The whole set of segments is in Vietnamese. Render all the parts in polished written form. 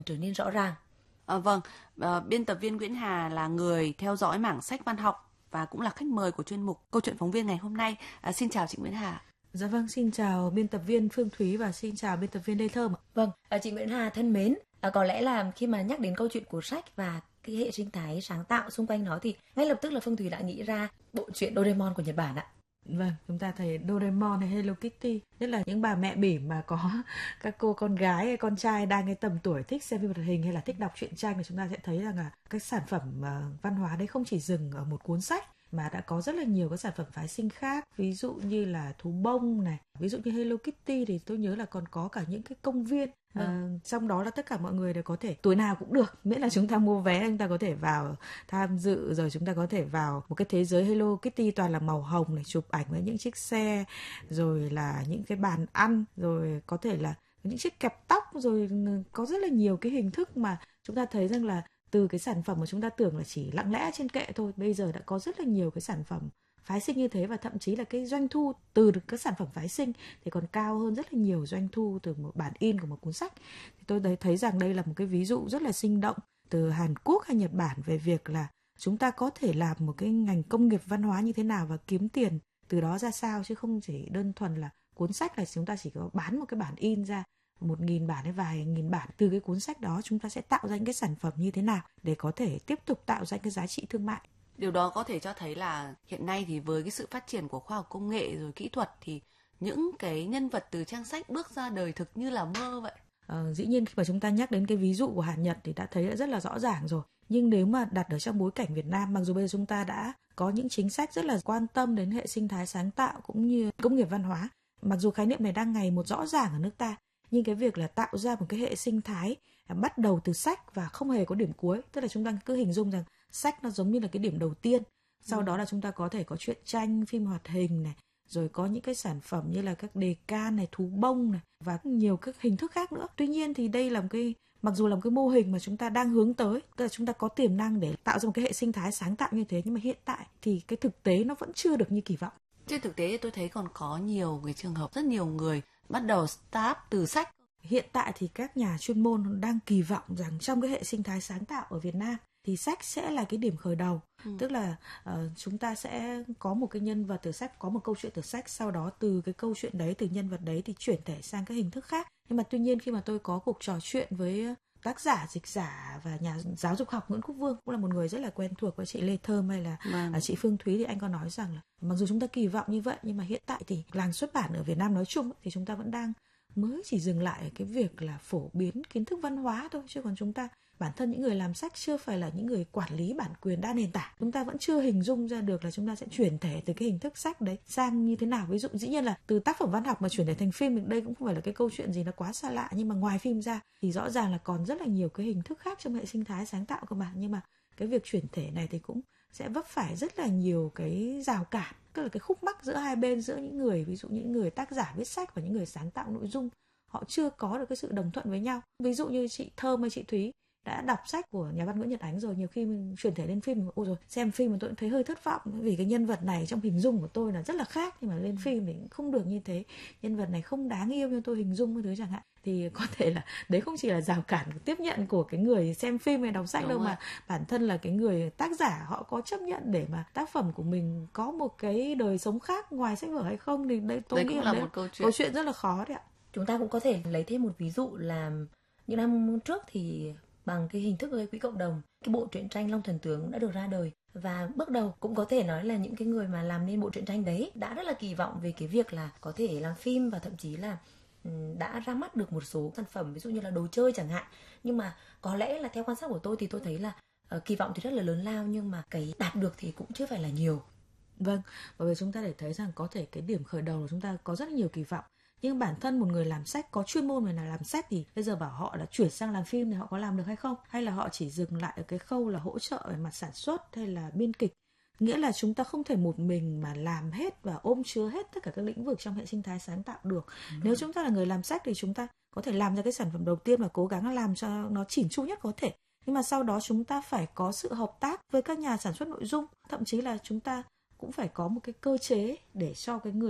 trở nên rõ ràng. Vâng, biên tập viên Nguyễn Hà là người theo dõi mảng sách văn học và cũng là khách mời của chuyên mục Câu chuyện phóng viên ngày hôm nay. Xin chào chị Nguyễn Hà. Dạ vâng, xin chào biên tập viên Phương Thúy và xin chào biên tập viên Lê Thơm. Vâng, chị Nguyễn Hà thân mến, có lẽ là khi mà nhắc đến câu chuyện của sách và cái hệ sinh thái sáng tạo xung quanh nó thì ngay lập tức là Phương Thúy đã nghĩ ra bộ truyện Doraemon của Nhật Bản ạ. Vâng, chúng ta thấy Doraemon hay Hello Kitty, nhất là những bà mẹ bỉm mà có các cô con gái hay con trai đang cái tầm tuổi thích xem phim hoạt hình hay là thích đọc truyện tranh thì chúng ta sẽ thấy rằng là cái sản phẩm văn hóa đấy không chỉ dừng ở một cuốn sách mà đã có rất là nhiều các sản phẩm phái sinh khác, ví dụ như là thú bông này, ví dụ như Hello Kitty thì tôi nhớ là còn có cả những cái công viên. Trong đó là tất cả mọi người đều có thể, tuổi nào cũng được, miễn là chúng ta mua vé chúng ta có thể vào tham dự, rồi chúng ta có thể vào một cái thế giới Hello Kitty toàn là màu hồng này, chụp ảnh với những chiếc xe, rồi là những cái bàn ăn, rồi có thể là những chiếc kẹp tóc, rồi có rất là nhiều cái hình thức mà chúng ta thấy rằng là từ cái sản phẩm mà chúng ta tưởng là chỉ lặng lẽ trên kệ thôi, bây giờ đã có rất là nhiều cái sản phẩm phái sinh như thế, và thậm chí là cái doanh thu từ các sản phẩm phái sinh thì còn cao hơn rất là nhiều doanh thu từ một bản in của một cuốn sách. Thì tôi thấy rằng đây là một cái ví dụ rất là sinh động từ Hàn Quốc hay Nhật Bản về việc là chúng ta có thể làm một cái ngành công nghiệp văn hóa như thế nào và kiếm tiền từ đó ra sao, chứ không chỉ đơn thuần là cuốn sách là chúng ta chỉ có bán một cái bản in ra 1.000 bản hay vài nghìn bản. Từ cái cuốn sách đó chúng ta sẽ tạo ra những cái sản phẩm như thế nào để có thể tiếp tục tạo ra cái giá trị thương mại. Điều đó có thể cho thấy là hiện nay thì với cái sự phát triển của khoa học công nghệ rồi kỹ thuật thì những cái nhân vật từ trang sách bước ra đời thực như là mơ vậy. Dĩ nhiên khi mà chúng ta nhắc đến cái ví dụ của Hàn Nhật thì đã thấy rất là rõ ràng rồi. Nhưng nếu mà đặt ở trong bối cảnh Việt Nam, mặc dù bây giờ chúng ta đã có những chính sách rất là quan tâm đến hệ sinh thái sáng tạo cũng như công nghiệp văn hóa, mặc dù khái niệm này đang ngày một rõ ràng ở nước ta, nhưng cái việc là tạo ra một cái hệ sinh thái bắt đầu từ sách và không hề có điểm cuối, tức là chúng ta cứ hình dung rằng sách nó giống như là cái điểm đầu tiên, sau đó là chúng ta có thể có truyện tranh, phim hoạt hình này, rồi có những cái sản phẩm như là các đề can này, thú bông này và nhiều các hình thức khác nữa. Tuy nhiên thì đây là một cái, mặc dù là một cái mô hình mà chúng ta đang hướng tới, tức là chúng ta có tiềm năng để tạo ra một cái hệ sinh thái sáng tạo như thế, nhưng mà hiện tại thì cái thực tế nó vẫn chưa được như kỳ vọng. Trên thực tế tôi thấy còn có nhiều cái trường hợp rất nhiều người bắt đầu start từ sách. Hiện tại thì các nhà chuyên môn đang kỳ vọng rằng trong cái hệ sinh thái sáng tạo ở Việt Nam thì sách sẽ là cái điểm khởi đầu. Tức là chúng ta sẽ có một cái nhân vật từ sách, có một câu chuyện từ sách, sau đó từ cái câu chuyện đấy, từ nhân vật đấy thì chuyển thể sang các hình thức khác. Nhưng mà tuy nhiên khi mà tôi có cuộc trò chuyện với tác giả, dịch giả và nhà giáo dục học Nguyễn Quốc Vương, cũng là một người rất là quen thuộc với chị Lê Thơm hay là chị Phương Thúy, thì anh có nói rằng là mặc dù chúng ta kỳ vọng như vậy nhưng mà hiện tại thì làng xuất bản ở Việt Nam nói chung thì chúng ta vẫn đang mới chỉ dừng lại ở cái việc là phổ biến kiến thức văn hóa thôi, chứ còn chúng ta bản thân những người làm sách chưa phải là những người quản lý bản quyền đa nền tảng, chúng ta vẫn chưa hình dung ra được là chúng ta sẽ chuyển thể từ cái hình thức sách đấy sang như thế nào. Ví dụ dĩ nhiên là từ tác phẩm văn học mà chuyển thể thành phim, đây cũng không phải là cái câu chuyện gì nó quá xa lạ, nhưng mà ngoài phim ra thì rõ ràng là còn rất là nhiều cái hình thức khác trong hệ sinh thái sáng tạo cơ mà. Nhưng mà cái việc chuyển thể này thì cũng sẽ vấp phải rất là nhiều cái rào cản, tức là cái khúc mắc giữa hai bên, giữa những người, ví dụ những người tác giả viết sách và những người sáng tạo nội dung, họ chưa có được cái sự đồng thuận với nhau. Ví dụ như chị Thơm hay chị Thúy đã đọc sách của nhà văn Nguyễn Nhật Ánh rồi, nhiều khi mình chuyển thể lên phim, ôi rồi xem phim mà tôi cũng thấy hơi thất vọng vì cái nhân vật này trong hình dung của tôi là rất là khác, nhưng mà lên phim thì không được như thế, nhân vật này không đáng yêu như tôi hình dung cái thứ chẳng hạn. Thì có thể là đấy không chỉ là rào cản tiếp nhận của cái người xem phim hay đọc sách đâu, mà bản thân là cái người tác giả họ có chấp nhận để mà tác phẩm của mình có một cái đời sống khác ngoài sách vở hay không, thì đây tôi nghĩ là một câu chuyện rất là khó đấy ạ. Chúng ta cũng có thể lấy thêm một ví dụ là những năm trước thì bằng cái hình thức gây quỹ cộng đồng, cái bộ truyện tranh Long Thần Tướng đã được ra đời, và bước đầu cũng có thể nói là những cái người mà làm nên bộ truyện tranh đấy đã rất là kỳ vọng về cái việc là có thể làm phim, và thậm chí là đã ra mắt được một số sản phẩm ví dụ như là đồ chơi chẳng hạn. Nhưng mà có lẽ là theo quan sát của tôi thì tôi thấy là kỳ vọng thì rất là lớn lao, nhưng mà cái đạt được thì cũng chưa phải là nhiều. Vâng, bởi vì chúng ta để thấy rằng có thể cái điểm khởi đầu là chúng ta có rất là nhiều kỳ vọng, nhưng bản thân một người làm sách có chuyên môn về là làm sách thì bây giờ bảo họ là chuyển sang làm phim thì họ có làm được hay không, hay là họ chỉ dừng lại ở cái khâu là hỗ trợ về mặt sản xuất hay là biên kịch. Nghĩa là chúng ta không thể một mình mà làm hết và ôm chứa hết tất cả các lĩnh vực trong hệ sinh thái sáng tạo được. Nếu chúng ta là người làm sách thì chúng ta có thể làm ra cái sản phẩm đầu tiên và cố gắng làm cho nó chỉn chu nhất có thể, nhưng mà sau đó chúng ta phải có sự hợp tác với các nhà sản xuất nội dung, thậm chí là chúng ta cũng phải có một cái cơ chế để cho cái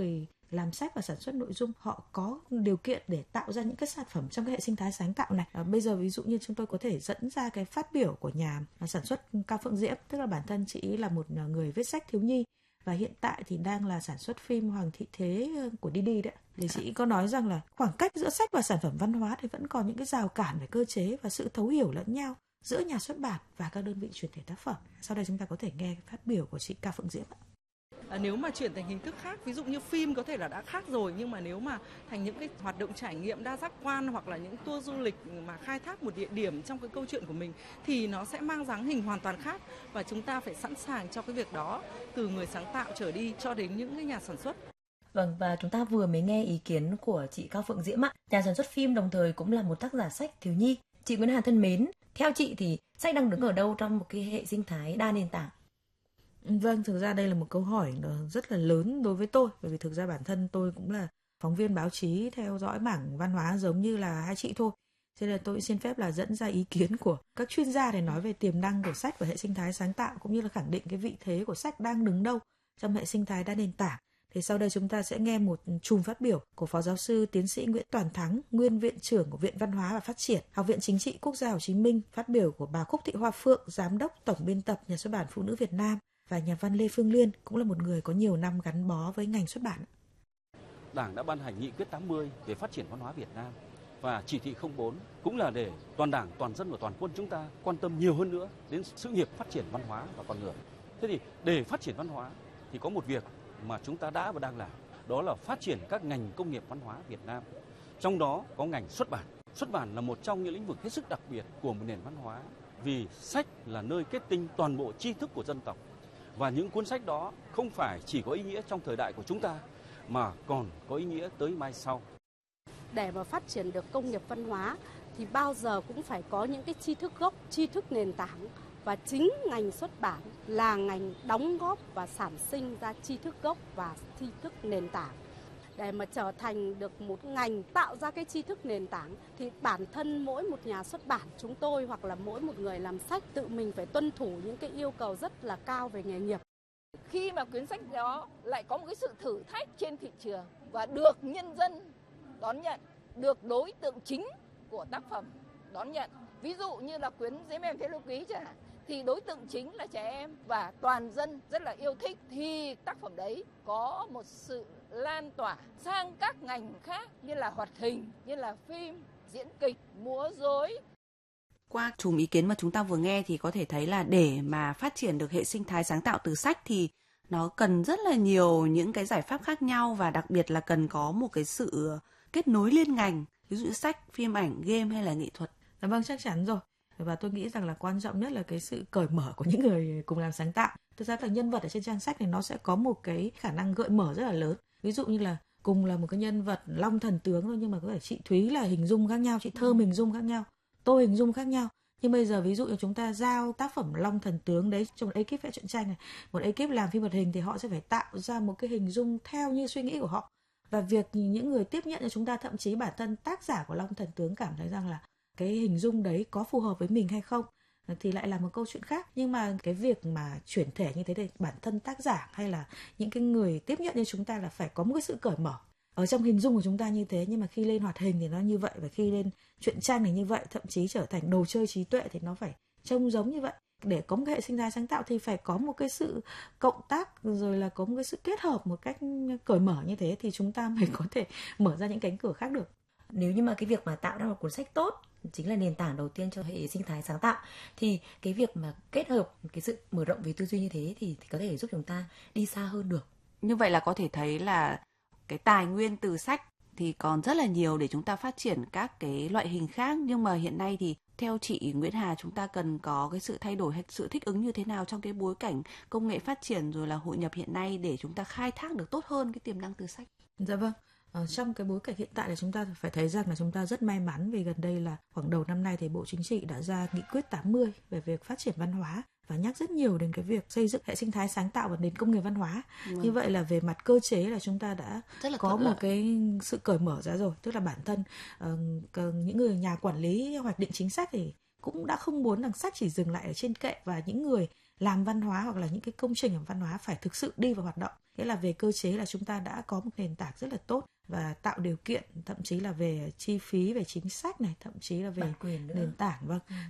làm sách và sản xuất nội dung họ có điều kiện để tạo ra những cái sản phẩm trong cái hệ sinh thái sáng tạo này. Bây giờ ví dụ như chúng tôi có thể dẫn ra cái phát biểu của nhà sản xuất Cao Phượng Diễm, tức là bản thân chị là một người viết sách thiếu nhi và hiện tại thì đang là sản xuất phim Hoàng Thị Thế của Didi đấy. Thì chị có nói rằng là khoảng cách giữa sách và sản phẩm văn hóa thì vẫn còn những cái rào cản về cơ chế và sự thấu hiểu lẫn nhau giữa nhà xuất bản và các đơn vị chuyển thể tác phẩm. Sau đây chúng ta có thể nghe phát biểu của chị Cao Phượng Diễm. Nếu mà chuyển thành hình thức khác, ví dụ như phim có thể là đã khác rồi, nhưng mà nếu mà thành những cái hoạt động trải nghiệm đa giác quan hoặc là những tour du lịch mà khai thác một địa điểm trong cái câu chuyện của mình thì nó sẽ mang dáng hình hoàn toàn khác, và chúng ta phải sẵn sàng cho cái việc đó, từ người sáng tạo trở đi cho đến những cái nhà sản xuất. Vâng, và chúng ta vừa mới nghe ý kiến của chị Cao Phượng Diễm ạ, nhà sản xuất phim đồng thời cũng là một tác giả sách thiếu nhi. Chị Nguyễn Hà thân mến, theo chị thì sách đang đứng ở đâu trong một cái hệ sinh thái đa nền tảng? Vâng, thực ra đây là một câu hỏi rất là lớn đối với tôi, bởi vì thực ra bản thân tôi cũng là phóng viên báo chí theo dõi mảng văn hóa giống như là hai chị thôi. Cho nên là tôi xin phép là dẫn ra ý kiến của các chuyên gia để nói về tiềm năng của sách và hệ sinh thái sáng tạo, cũng như là khẳng định cái vị thế của sách đang đứng đâu trong hệ sinh thái đa nền tảng. Thì sau đây chúng ta sẽ nghe một chùm phát biểu của Phó Giáo sư Tiến sĩ Nguyễn Toàn Thắng, Nguyên Viện trưởng của Viện Văn hóa và Phát triển, Học viện Chính trị Quốc gia Hồ Chí Minh, phát biểu của bà Khúc Thị Hoa Phượng, Giám đốc Tổng biên tập Nhà xuất bản Phụ nữ Việt Nam, và nhà văn Lê Phương Liên cũng là một người có nhiều năm gắn bó với ngành xuất bản. Đảng đã ban hành nghị quyết 80 về phát triển văn hóa Việt Nam và chỉ thị 04 cũng là để toàn Đảng, toàn dân và toàn quân chúng ta quan tâm nhiều hơn nữa đến sự nghiệp phát triển văn hóa và con người. Thế thì để phát triển văn hóa thì có một việc mà chúng ta đã và đang làm, đó là phát triển các ngành công nghiệp văn hóa Việt Nam. Trong đó có ngành xuất bản. Xuất bản là một trong những lĩnh vực hết sức đặc biệt của một nền văn hóa, vì sách là nơi kết tinh toàn bộ tri thức của dân tộc. Và những cuốn sách đó không phải chỉ có ý nghĩa trong thời đại của chúng ta, mà còn có ý nghĩa tới mai sau. Để mà phát triển được công nghiệp văn hóa thì bao giờ cũng phải có những cái tri thức gốc, tri thức nền tảng. Và chính ngành xuất bản là ngành đóng góp và sản sinh ra tri thức gốc và tri thức nền tảng. Để mà trở thành được một ngành tạo ra cái tri thức nền tảng thì bản thân mỗi một nhà xuất bản chúng tôi hoặc là mỗi một người làm sách tự mình phải tuân thủ những cái yêu cầu rất là cao về nghề nghiệp. Khi mà quyển sách đó lại có một cái sự thử thách trên thị trường và được nhân dân đón nhận, được đối tượng chính của tác phẩm đón nhận, ví dụ như là quyển Giấy Mèn Phế Lưu Ký chẳng hạn, thì đối tượng chính là trẻ em và toàn dân rất là yêu thích, thì tác phẩm đấy có một sự lan tỏa sang các ngành khác như là hoạt hình, như là phim, diễn kịch, múa rối. Qua chùm ý kiến mà chúng ta vừa nghe thì có thể thấy là để mà phát triển được hệ sinh thái sáng tạo từ sách thì nó cần rất là nhiều những cái giải pháp khác nhau, và đặc biệt là cần có một cái sự kết nối liên ngành, ví dụ sách, phim ảnh, game hay là nghệ thuật. Vâng, chắc chắn rồi. Và tôi nghĩ rằng là quan trọng nhất là cái sự cởi mở của những người cùng làm sáng tạo. Thực ra là nhân vật ở trên trang sách này nó sẽ có một cái khả năng gợi mở rất là lớn. Ví dụ như là cùng là một cái nhân vật Long Thần Tướng thôi, nhưng mà có thể chị Thúy là hình dung khác nhau, chị Thơm hình dung khác nhau, tôi hình dung khác nhau. Nhưng bây giờ ví dụ như chúng ta giao tác phẩm Long Thần Tướng đấy cho một ekip vẽ truyện tranh này, một ekip làm phim hoạt hình, thì họ sẽ phải tạo ra một cái hình dung theo như suy nghĩ của họ. Và việc những người tiếp nhận cho chúng ta, thậm chí bản thân tác giả của Long Thần Tướng cảm thấy rằng là cái hình dung đấy có phù hợp với mình hay không thì lại là một câu chuyện khác. Nhưng mà cái việc mà chuyển thể như thế thì bản thân tác giả hay là những cái người tiếp nhận như chúng ta là phải có một cái sự cởi mở ở trong hình dung của chúng ta như thế. Nhưng mà khi lên hoạt hình thì nó như vậy, và khi lên truyện tranh thì như vậy, thậm chí trở thành đồ chơi trí tuệ thì nó phải trông giống như vậy. Để có một cái hệ sinh thái sáng tạo thì phải có một cái sự cộng tác, rồi là có một cái sự kết hợp một cách cởi mở như thế thì chúng ta mới có thể mở ra những cánh cửa khác được. Nếu như mà cái việc mà tạo ra một cuốn sách tốt chính là nền tảng đầu tiên cho hệ sinh thái sáng tạo, thì cái việc mà kết hợp cái sự mở rộng về tư duy như thế thì có thể giúp chúng ta đi xa hơn được. Như vậy là có thể thấy là cái tài nguyên từ sách thì còn rất là nhiều để chúng ta phát triển các cái loại hình khác. Nhưng mà hiện nay thì theo chị Nguyễn Hà, chúng ta cần có cái sự thay đổi hay sự thích ứng như thế nào trong cái bối cảnh công nghệ phát triển rồi là hội nhập hiện nay để chúng ta khai thác được tốt hơn cái tiềm năng từ sách? Dạ vâng. Trong cái bối cảnh hiện tại thì chúng ta phải thấy rằng là chúng ta rất may mắn vì gần đây là khoảng đầu năm nay thì Bộ Chính trị đã ra nghị quyết 80 về việc phát triển văn hóa và nhắc rất nhiều đến cái việc xây dựng hệ sinh thái sáng tạo và nền công nghiệp văn hóa. Như vậy là về mặt cơ chế là chúng ta đã có một cái sự cởi mở ra rồi, tức là bản thân những người nhà quản lý hoạch định chính sách thì cũng đã không muốn rằng sách chỉ dừng lại ở trên kệ, và những người làm văn hóa hoặc là những cái công trình văn hóa phải thực sự đi vào hoạt động. Nghĩa là về cơ chế là chúng ta đã có một nền tảng rất là tốt và tạo điều kiện, thậm chí là về chi phí, về chính sách này, thậm chí là về nền tảng. Vâng.